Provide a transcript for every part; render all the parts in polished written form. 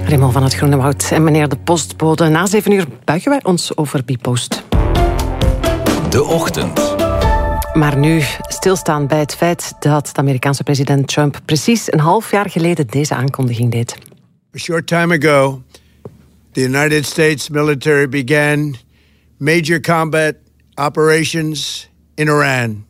Raymond van het Groene Woud en meneer de postbode. Na 7 uur buigen wij ons over Bipost. De Ochtend. Maar nu stilstaan bij het feit dat de Amerikaanse president Trump precies een half jaar geleden deze aankondiging deed. A short time ago, the United States military began major combat operations in Iran.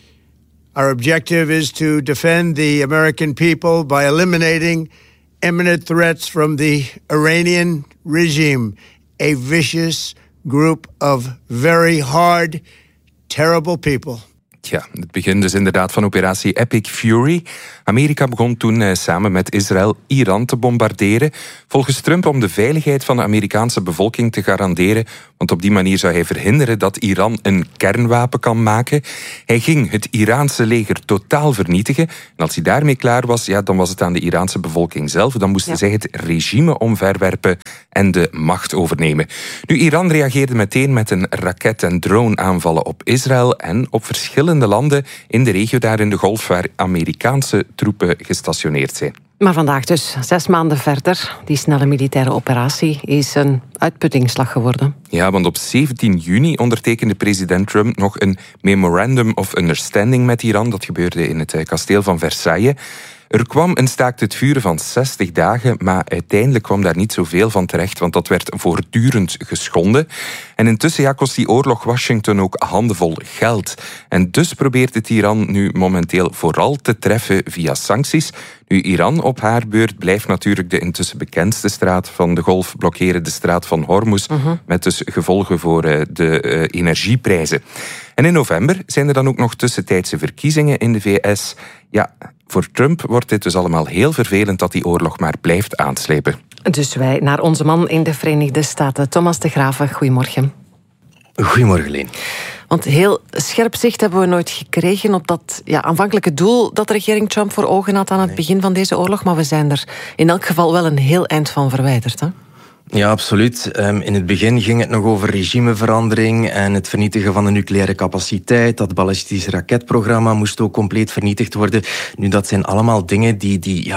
Our objective is to defend the American people by eliminating imminent threats from the Iranian regime, a vicious group of very hard, terrible people. Ja, het begin dus inderdaad van operatie Epic Fury. Amerika begon toen samen met Israël Iran te bombarderen. Volgens Trump om de veiligheid van de Amerikaanse bevolking te garanderen. Want op die manier zou hij verhinderen dat Iran een kernwapen kan maken. Hij ging het Iraanse leger totaal vernietigen. En als hij daarmee klaar was, ja, dan was het aan de Iraanse bevolking zelf. Dan moesten zij het regime omverwerpen en de macht overnemen. Nu, Iran reageerde meteen met een raket- en drone-aanvallen op Israël en op verschillende landen in de regio daar in de Golf waar Amerikaanse troepen gestationeerd zijn. Maar vandaag dus, 6 maanden verder, die snelle militaire operatie is een uitputtingsslag geworden. Ja, want op 17 juni ondertekende president Trump nog een Memorandum of Understanding met Iran. Dat gebeurde in het kasteel van Versailles. Er kwam een staakt het vuren van 60 dagen, maar uiteindelijk kwam daar niet zoveel van terecht, want dat werd voortdurend geschonden. En intussen kost die oorlog Washington ook handenvol geld. En dus probeert het Iran nu momenteel vooral te treffen via sancties. Nu, Iran op haar beurt blijft natuurlijk de intussen bekendste straat van de Golf blokkeren, de straat van Hormuz, met dus gevolgen voor de energieprijzen. En in november zijn er dan ook nog tussentijdse verkiezingen in de VS. Ja, voor Trump wordt dit dus allemaal heel vervelend dat die oorlog maar blijft aanslepen. Dus wij naar onze man in de Verenigde Staten, Thomas de Graeve. Goedemorgen. Goedemorgen, Leen. Want heel scherp zicht hebben we nooit gekregen op dat aanvankelijke doel dat de regering Trump voor ogen had aan het begin van deze oorlog. Maar we zijn er in elk geval wel een heel eind van verwijderd, hè? Ja, absoluut. In het begin ging het nog over regimeverandering en het vernietigen van de nucleaire capaciteit. Dat ballistische raketprogramma moest ook compleet vernietigd worden. Nu, dat zijn allemaal dingen die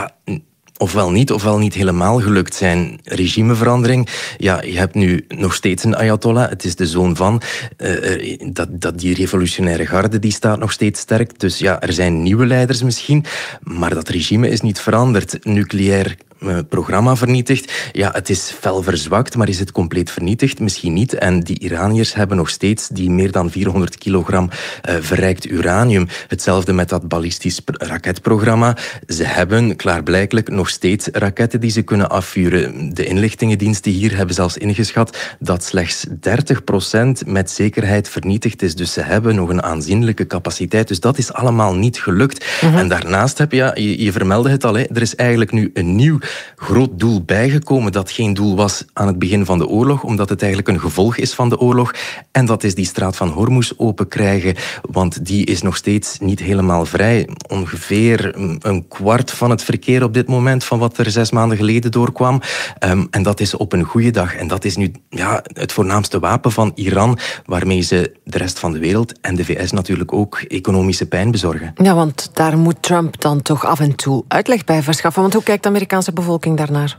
ofwel niet helemaal gelukt zijn. Regimeverandering, ja, je hebt nu nog steeds een Ayatollah. Het is de zoon van. Die revolutionaire garde die staat nog steeds sterk. Dus ja, er zijn nieuwe leiders misschien. Maar dat regime is niet veranderd. Nucleair programma vernietigd. Ja, het is fel verzwakt, maar is het compleet vernietigd? Misschien niet. En die Iraniërs hebben nog steeds die meer dan 400 kilogram verrijkt uranium. Hetzelfde met dat ballistisch raketprogramma. Ze hebben klaarblijkelijk nog steeds raketten die ze kunnen afvuren. De inlichtingendiensten hier hebben zelfs ingeschat dat slechts 30% met zekerheid vernietigd is. Dus ze hebben nog een aanzienlijke capaciteit. Dus dat is allemaal niet gelukt. En daarnaast heb je vermeldde het al, er is eigenlijk nu een nieuw groot doel bijgekomen dat geen doel was aan het begin van de oorlog, omdat het eigenlijk een gevolg is van de oorlog. En dat is die straat van Hormuz open krijgen, want die is nog steeds niet helemaal vrij. Ongeveer een kwart van het verkeer op dit moment van wat er 6 maanden geleden doorkwam. En dat is op een goede dag. En dat is nu het voornaamste wapen van Iran, waarmee ze de rest van de wereld en de VS natuurlijk ook economische pijn bezorgen. Ja, want daar moet Trump dan toch af en toe uitleg bij verschaffen. Want hoe kijkt de Amerikaanse bevolking daarnaar?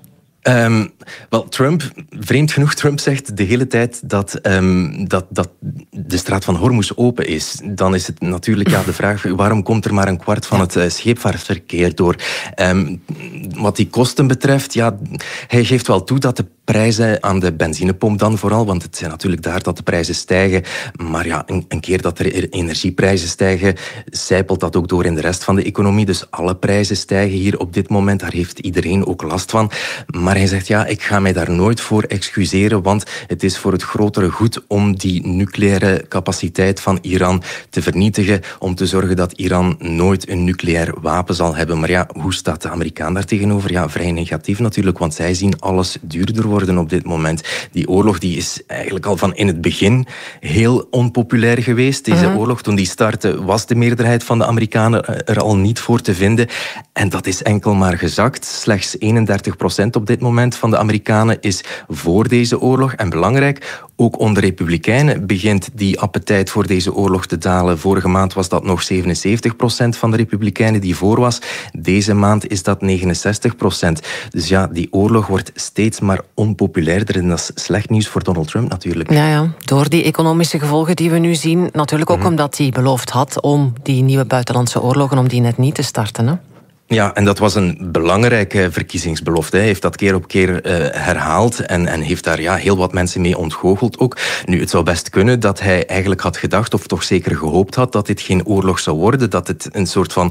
Vreemd genoeg, Trump zegt de hele tijd dat de straat van Hormuz open is. Dan is het natuurlijk de vraag, waarom komt er maar een kwart van het scheepvaartverkeer door? Wat die kosten betreft, hij geeft wel toe dat de prijzen aan de benzinepomp dan vooral, want het zijn natuurlijk daar dat de prijzen stijgen. Maar een keer dat er energieprijzen stijgen, zijpelt dat ook door in de rest van de economie. Dus alle prijzen stijgen hier op dit moment. Daar heeft iedereen ook last van. Maar hij zegt, ik ga mij daar nooit voor excuseren, want het is voor het grotere goed om die nucleaire capaciteit van Iran te vernietigen, om te zorgen dat Iran nooit een nucleair wapen zal hebben. Maar hoe staat de Amerikaan daar tegenover? Vrij negatief natuurlijk, want zij zien alles duurder worden. worden op dit moment. Die oorlog die is eigenlijk al van in het begin heel onpopulair geweest. Deze oorlog, toen die startte, was de meerderheid van de Amerikanen er al niet voor te vinden. En dat is enkel maar gezakt. Slechts 31% op dit moment van de Amerikanen is voor deze oorlog. En belangrijk, ook onder Republikeinen begint die appetijt voor deze oorlog te dalen. Vorige maand was dat nog 77% van de Republikeinen die voor was. Deze maand is dat 69%. Dus ja, die oorlog wordt steeds maar onpopulairder. En dat is slecht nieuws voor Donald Trump natuurlijk. Ja, door die economische gevolgen die we nu zien. Natuurlijk ook omdat hij beloofd had om die nieuwe buitenlandse oorlogen, om die net niet te starten, hè? Ja, en dat was een belangrijke verkiezingsbelofte. Hij heeft dat keer op keer herhaald en heeft daar heel wat mensen mee ontgoocheld ook. Nu, het zou best kunnen dat hij eigenlijk had gedacht, of toch zeker gehoopt had, dat dit geen oorlog zou worden, dat het een soort van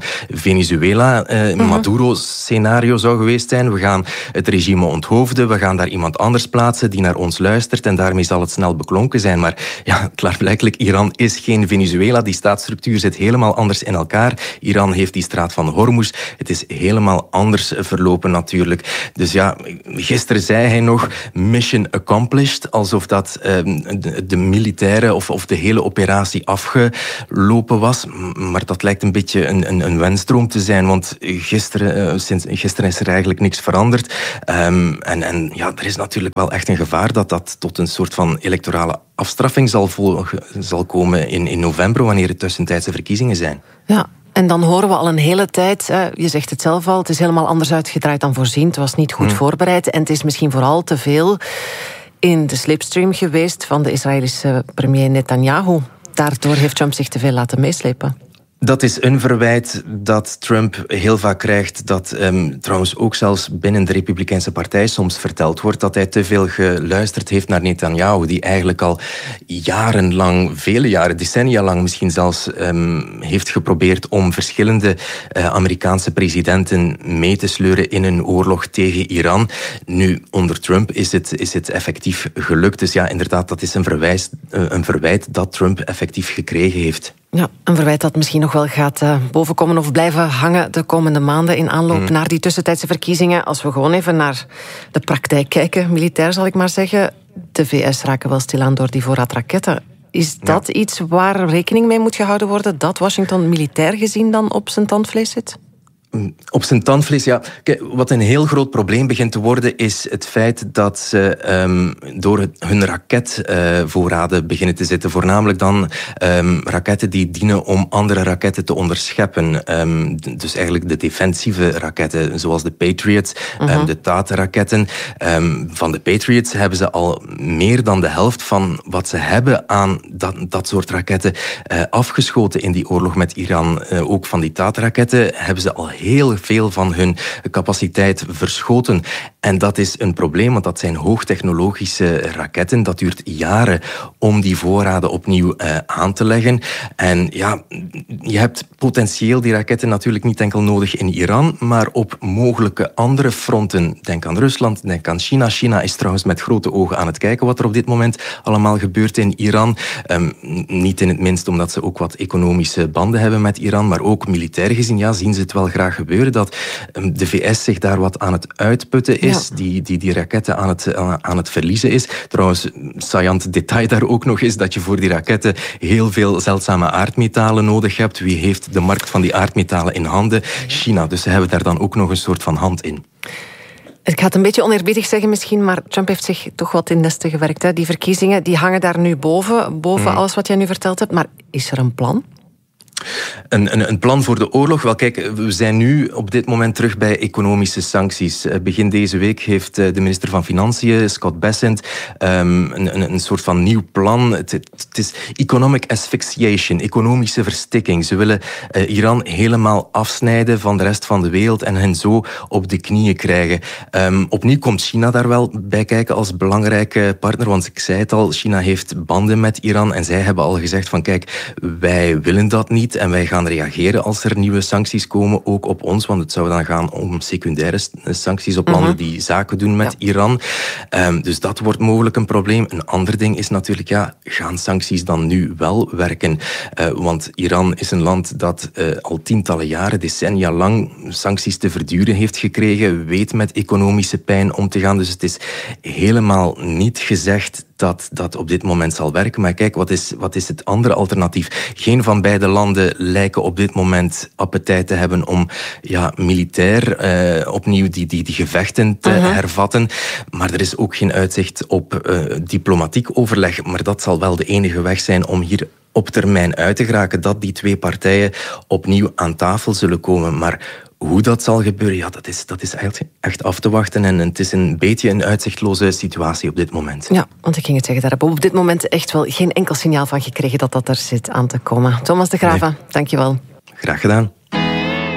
Venezuela-Maduro-scenario zou geweest zijn. We gaan het regime onthoofden, we gaan daar iemand anders plaatsen die naar ons luistert en daarmee zal het snel beklonken zijn. Maar ja, klaarblijkelijk, Iran is geen Venezuela. Die staatsstructuur zit helemaal anders in elkaar. Iran heeft die straat van Hormuz. Het is helemaal anders verlopen natuurlijk. Dus ja, gisteren zei hij nog mission accomplished, alsof dat de militaire of de hele operatie afgelopen was. Maar dat lijkt een beetje een wensdroom te zijn, want sinds gisteren is er eigenlijk niks veranderd. En ja, er is natuurlijk wel echt een gevaar dat tot een soort van electorale afstraffing zal komen in november, wanneer het tussentijdse verkiezingen zijn. Ja. En dan horen we al een hele tijd, je zegt het zelf al, het is helemaal anders uitgedraaid dan voorzien. Het was niet goed voorbereid en het is misschien vooral te veel in de slipstream geweest van de Israëlische premier Netanyahu. Daardoor heeft Trump zich te veel laten meeslepen. Dat is een verwijt dat Trump heel vaak krijgt, dat trouwens ook zelfs binnen de Republikeinse partij soms verteld wordt, dat hij te veel geluisterd heeft naar Netanyahu, die eigenlijk al jarenlang, vele jaren, decennia lang misschien zelfs, heeft geprobeerd om verschillende Amerikaanse presidenten mee te sleuren in een oorlog tegen Iran. Nu, onder Trump is het effectief gelukt. Dus ja, inderdaad, dat is een verwijt dat Trump effectief gekregen heeft. Ja, een verwijt dat misschien nog wel gaat bovenkomen of blijven hangen de komende maanden in aanloop naar die tussentijdse verkiezingen. Als we gewoon even naar de praktijk kijken, militair zal ik maar zeggen. De VS raken wel stilaan door die voorraad raketten. Is dat iets waar rekening mee moet gehouden worden, dat Washington militair gezien dan op zijn tandvlees zit? Op zijn tandvlees, ja. Kijk, wat een heel groot probleem begint te worden, is het feit dat ze door hun raketvoorraden beginnen te zitten. Voornamelijk dan raketten die dienen om andere raketten te onderscheppen. Dus eigenlijk de defensieve raketten, zoals de Patriots, de Tat-raketten. Van de Patriots hebben ze al meer dan de helft van wat ze hebben aan dat soort raketten afgeschoten in die oorlog met Iran. Ook van die Tat-raketten hebben ze al heel veel van hun capaciteit verschoten. En dat is een probleem, want dat zijn hoogtechnologische raketten. Dat duurt jaren om die voorraden opnieuw aan te leggen. En ja, je hebt potentieel die raketten natuurlijk niet enkel nodig in Iran, maar op mogelijke andere fronten. Denk aan Rusland, denk aan China. China is trouwens met grote ogen aan het kijken wat er op dit moment allemaal gebeurt in Iran. Niet in het minst omdat ze ook wat economische banden hebben met Iran, maar ook militair gezien, ja, zien ze het wel graag gebeuren dat de VS zich daar wat aan het uitputten is, die raketten aan het verliezen is. Trouwens, saillant detail daar ook nog is dat je voor die raketten heel veel zeldzame aardmetalen nodig hebt. Wie heeft de markt van die aardmetalen in handen? China. Dus ze hebben daar dan ook nog een soort van hand in. Ik ga het een beetje oneerbiedig zeggen misschien, maar Trump heeft zich toch wat in nesten gewerkt. Hè? Die verkiezingen die hangen daar nu boven alles wat jij nu verteld hebt. Maar is er een plan? Een plan voor de oorlog? Wel, kijk, we zijn nu op dit moment terug bij economische sancties. Begin deze week heeft de minister van Financiën, Scott Bessent, een soort van nieuw plan. Het is economic asphyxiation, economische verstikking. Ze willen Iran helemaal afsnijden van de rest van de wereld en hen zo op de knieën krijgen. Opnieuw komt China daar wel bij kijken als belangrijke partner, want ik zei het al, China heeft banden met Iran en zij hebben al gezegd van kijk, wij willen dat niet. niet. En wij gaan reageren als er nieuwe sancties komen, ook op ons. Want het zou dan gaan om secundaire sancties op landen die zaken doen met Iran. Dus dat wordt mogelijk een probleem. Een ander ding is natuurlijk, gaan sancties dan nu wel werken? Want Iran is een land dat al tientallen jaren, decennia lang sancties te verduren heeft gekregen, weet met economische pijn om te gaan. Dus het is helemaal niet gezegd dat dat op dit moment zal werken. Maar kijk, wat is het andere alternatief? Geen van beide landen lijken op dit moment appetijt te hebben om militair opnieuw die gevechten te hervatten. Maar er is ook geen uitzicht op diplomatiek overleg. Maar dat zal wel de enige weg zijn om hier op termijn uit te geraken, dat die twee partijen opnieuw aan tafel zullen komen. Maar hoe dat zal gebeuren, dat is echt af te wachten. En het is een beetje een uitzichtloze situatie op dit moment. Ja, want ik ging het zeggen, daar hebben we op dit moment echt wel geen enkel signaal van gekregen dat er zit aan te komen. Thomas de Grava, dankjewel. Graag gedaan.